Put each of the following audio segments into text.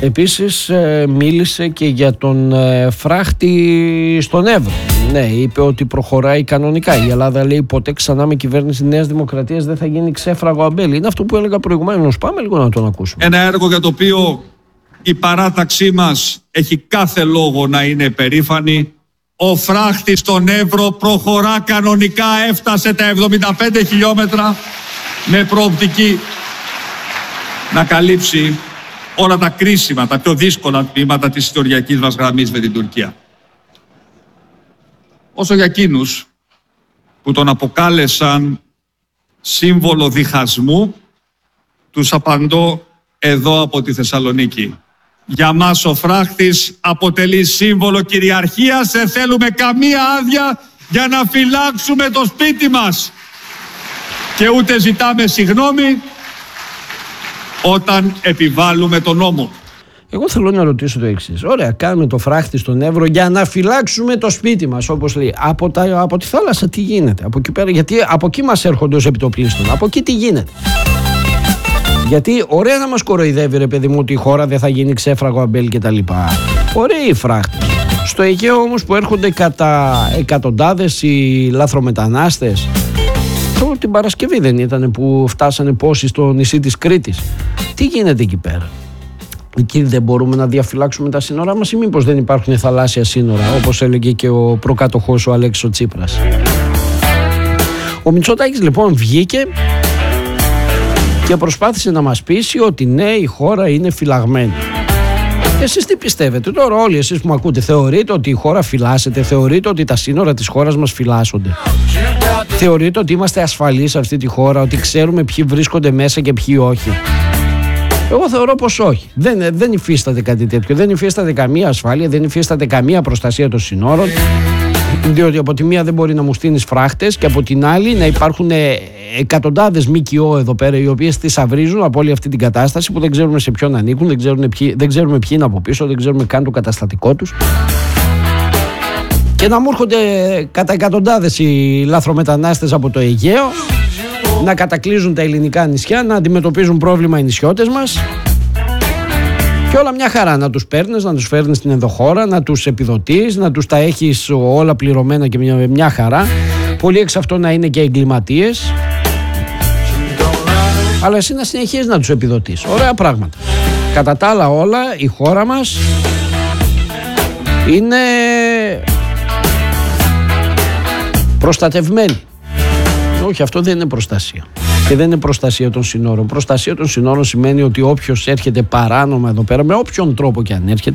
Επίσης μίλησε και για τον φράχτη στον Εύρο. Ναι, είπε ότι προχωράει κανονικά. Η Ελλάδα, λέει, ποτέ ξανά με κυβέρνηση Νέας Δημοκρατίας δεν θα γίνει ξέφραγο αμπέλι. Είναι αυτό που έλεγα προηγουμένως. Πάμε λίγο να τον ακούσουμε. Ένα έργο για το οποίο η παράταξή μας έχει κάθε λόγο να είναι περήφανη. Ο φράχτης στον Εύρο προχωρά κανονικά, έφτασε τα 75 χιλιόμετρα με προοπτική να καλύψει όλα τα κρίσιμα, τα πιο δύσκολα τμήματα της ιστοριακής μας γραμμής με την Τουρκία. Όσο για εκείνους που τον αποκάλεσαν σύμβολο διχασμού, τους απαντώ εδώ από τη Θεσσαλονίκη. Για μας ο φράχτης αποτελεί σύμβολο κυριαρχίας, δεν θέλουμε καμία άδεια για να φυλάξουμε το σπίτι μας. Και ούτε ζητάμε συγγνώμη όταν επιβάλλουμε τον νόμο. Εγώ θέλω να ρωτήσω το εξής. Ωραία, κάνουμε το φράχτη στον Εύρο για να φυλάξουμε το σπίτι μας, όπως λέει. Από τη θάλασσα τι γίνεται, από εκεί πέρα, γιατί από εκεί μας έρχονται ως επιτοπλίστων. Από εκεί τι γίνεται. Γιατί ωραία να μας κοροϊδεύει, ρε παιδί μου, ότι η χώρα δεν θα γίνει ξέφραγο αμπέλ και τα λοιπά. Ωραία η φράχτη. Στο Αιγαίο όμως που έρχονται κατά εκατοντάδες οι λαθρομετανάστες. Την Παρασκευή δεν ήταν που φτάσανε πόσοι στο νησί της Κρήτης. Τι γίνεται εκεί πέρα? Εκεί δεν μπορούμε να διαφυλάξουμε τα σύνορά μας ή μήπως δεν υπάρχουν θαλάσσια σύνορα, όπως έλεγε και ο προκάτοχος ο Αλέξης ο Τσίπρας? Ο Μητσοτάκης λοιπόν βγήκε και προσπάθησε να μας πείσει ότι ναι, η χώρα είναι φυλαγμένη. Εσείς τι πιστεύετε τώρα, όλοι εσείς που με ακούτε? Θεωρείτε ότι η χώρα φυλάσσεται? Θεωρείτε ότι τα σύνορα της χώρας μας φυλάσσονται? Θεωρείτε ότι είμαστε ασφαλείς σε αυτή τη χώρα, ότι ξέρουμε ποιοι βρίσκονται μέσα και ποιοι όχι? Εγώ θεωρώ πως όχι. Δεν υφίσταται κάτι τέτοιο. Δεν υφίσταται καμία ασφάλεια, δεν υφίσταται καμία προστασία των συνόρων. Διότι από τη μία δεν μπορεί να μου στείλεις φράχτες και από την άλλη να υπάρχουν εκατοντάδες ΜΚΟ εδώ πέρα οι οποίες τις αυρίζουν από όλη αυτή την κατάσταση που δεν ξέρουμε σε ποιον ανήκουν, δεν ξέρουμε ποιοι είναι από πίσω, δεν ξέρουμε καν το καταστατικό τους. Και να μου έρχονται κατά εκατοντάδες οι λαθρομετανάστες από το Αιγαίο να κατακλείζουν τα ελληνικά νησιά, να αντιμετωπίζουν πρόβλημα οι νησιώτες μας. Και όλα μια χαρά, να τους παίρνεις, να τους φέρνεις στην ενδοχώρα, να τους επιδοτείς, να τους τα έχεις όλα πληρωμένα και μια χαρά. Πολλοί εξ αυτών να είναι και εγκληματίες. Αλλά εσύ να συνεχίζεις να τους επιδοτείς. Ωραία πράγματα. Κατά τα άλλα όλα, η χώρα μας είναι προστατευμένη. Όχι, αυτό δεν είναι προστασία. Και δεν είναι προστασία των συνόρων. Προστασία των συνόρων σημαίνει ότι όποιος έρχεται παράνομα εδώ πέρα, με όποιον τρόπο και αν έρχεται,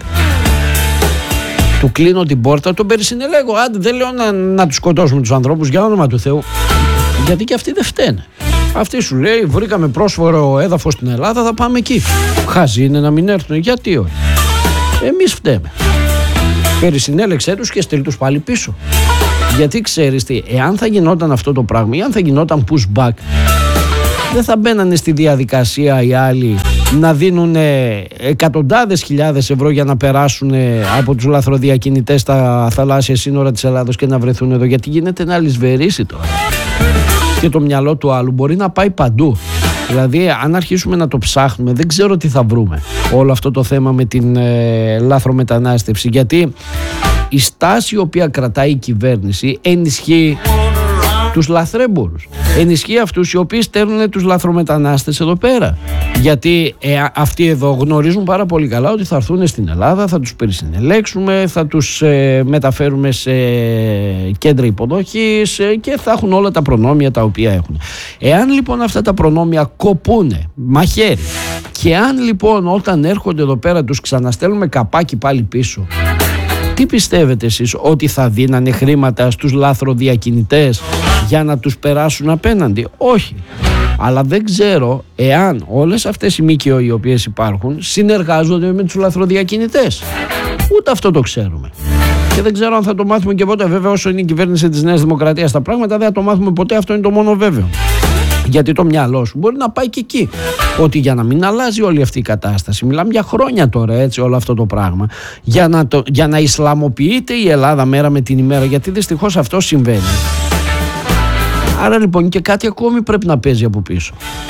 του κλείνω την πόρτα, τον περισυνελέγω. Άντε, δεν λέω να τους σκοτώσουμε τους ανθρώπους, για όνομα του Θεού. Γιατί και αυτοί δεν φταίνε. Αυτοί σου λέει, βρήκαμε πρόσφορο έδαφος στην Ελλάδα, θα πάμε εκεί. Χαζί είναι να μην έρθουν. Γιατί όχι? Εμείς φταίμε. Περισυνέλεξέ τους και στείλ τους πάλι πίσω. Γιατί ξέρεις τι, εάν θα γινόταν αυτό το πράγμα ή αν θα γινόταν pushback, δεν θα μπαίνανε στη διαδικασία οι άλλοι να δίνουν εκατοντάδες χιλιάδες ευρώ για να περάσουν από τους λαθροδιακινητές στα θαλάσσια σύνορα της Ελλάδος και να βρεθούν εδώ. Γιατί γίνεται να λησβερίσει τώρα. Και το μυαλό του άλλου μπορεί να πάει παντού. Δηλαδή, αν αρχίσουμε να το ψάχνουμε, δεν ξέρω τι θα βρούμε. Όλο αυτό το θέμα με την λάθρομετανάστευση. Γιατί η στάση η οποία κρατάει η κυβέρνηση ενισχύει τους λαθρέμπορους. Ενισχύει αυτούς οι οποίοι στέλνουν τους λαθρομετανάστες εδώ πέρα. Γιατί αυτοί εδώ γνωρίζουν πάρα πολύ καλά ότι θα έρθουν στην Ελλάδα, θα τους περισυνελέξουμε, θα τους μεταφέρουμε σε κέντρα υποδοχής και θα έχουν όλα τα προνόμια τα οποία έχουν. Εάν λοιπόν αυτά τα προνόμια κοπούνε μαχαίρι και αν λοιπόν όταν έρχονται εδώ πέρα τους ξαναστέλνουμε καπάκι πάλι πίσω, τι πιστεύετε εσείς, ότι θα δίνανε χρήματα στους λαθροδιακινητές για να τους περάσουν απέναντι? Όχι. Αλλά δεν ξέρω εάν όλες αυτές οι ΜΚΟ οι οποίες υπάρχουν συνεργάζονται με τους λαθροδιακινητές. Ούτε αυτό το ξέρουμε. Και δεν ξέρω αν θα το μάθουμε και ποτέ. Βέβαια, όσο είναι η κυβέρνηση της Νέας Δημοκρατίας τα πράγματα, δεν θα το μάθουμε ποτέ. Αυτό είναι το μόνο βέβαιο. Γιατί το μυαλό σου μπορεί να πάει και εκεί. Ότι για να μην αλλάζει όλη αυτή η κατάσταση, μιλάμε για χρόνια τώρα, έτσι, όλο αυτό το πράγμα, για να ισλαμοποιείται η Ελλάδα μέρα με την ημέρα, γιατί δυστυχώς αυτό συμβαίνει. Άρα λοιπόν και κάτι ακόμη πρέπει να παίζει από πίσω.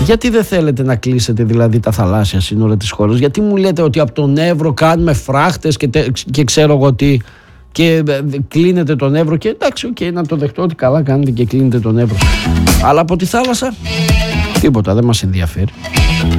Γιατί δεν θέλετε να κλείσετε δηλαδή τα θαλάσσια σύνορα της χώρας? Γιατί μου λέτε ότι από τον Εύρο κάνουμε φράχτες και ξέρω εγώ τι, και κλείνετε τον Εύρο, και εντάξει, να το δεχτώ ότι καλά κάνετε και κλείνετε τον Εύρο, αλλά από τη θάλασσα τίποτα, δεν μας ενδιαφέρει.